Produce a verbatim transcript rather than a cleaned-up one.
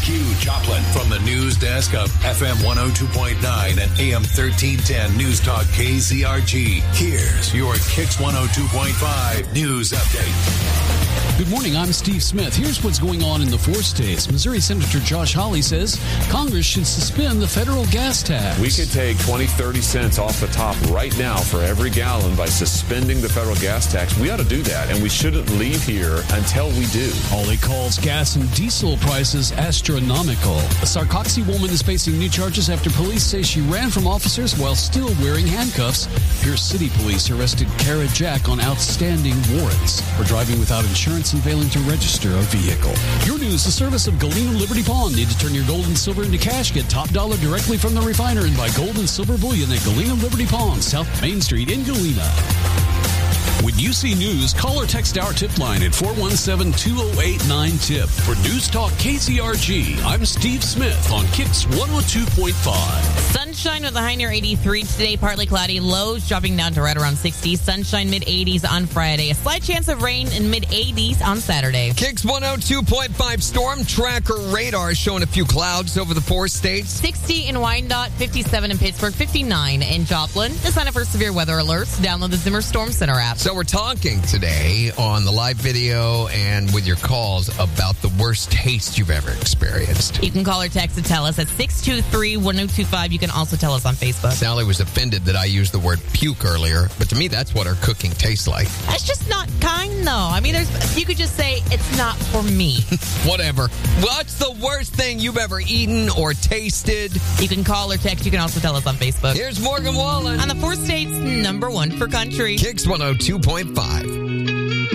Q Joplin from the news desk of F M one oh two point nine and A M thirteen ten News Talk K Z R G. Here's your Kicks one oh two point five News Update. Good morning, I'm Steve Smith. Here's what's going on in the four states. Missouri Senator Josh Hawley says Congress should suspend the federal gas tax. We could take twenty, thirty cents off the top right now for every gallon by suspending the federal gas tax. We ought to do that, and we shouldn't leave here until we do. Hawley calls gas and diesel prices astronomical. A Sarcoxy woman is facing new charges after police say she ran from officers while still wearing handcuffs. Pierce City Police arrested Kara Jack on outstanding warrants for driving without insurance and failing to register a vehicle. Your news, the service of Galena Liberty Pawn. Need to turn your gold and silver into cash? Get top dollar directly from the refiner and buy gold and silver bullion at Galena Liberty Pawn, South Main Street in Galena. When you see news, call or text our tip line at four one seven, two oh eight nine, T I P. For News Talk K Z R G, I'm Steve Smith on Kicks one oh two point five. Sunshine with a high near eighty-three today, partly cloudy. Lows dropping down to right around sixty. Sunshine mid-eighties on Friday. A slight chance of rain in mid-eighties on Saturday. Kicks one oh two point five storm tracker radar showing a few clouds over the four states. sixty in Wyandotte, fifty-seven in Pittsburgh, fifty-nine in Joplin. The sign up for severe weather alerts. Download the Zimmer Storm Center app. So we're talking today on the live video and with your calls about the worst taste you've ever experienced. You can call or text to tell us at six two three, one oh two five. You can also tell us on Facebook. Sally was offended that I used the word puke earlier, but to me, that's what her cooking tastes like. That's just not kind, though. I mean, there's you could just say, it's not for me. Whatever. What's the worst thing you've ever eaten or tasted? You can call or text. You can also tell us on Facebook. Here's Morgan Wallen on the four states, number one for country. Kicks one oh two point five.